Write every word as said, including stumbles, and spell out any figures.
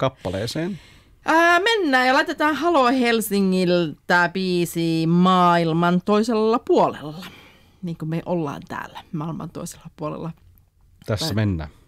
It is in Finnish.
kappaleeseen? Ää, mennään ja laitetaan Halo Helsingiltä biisi maailman toisella puolella. Niin kuin me ollaan täällä maailman toisella puolella. Tässä mennään.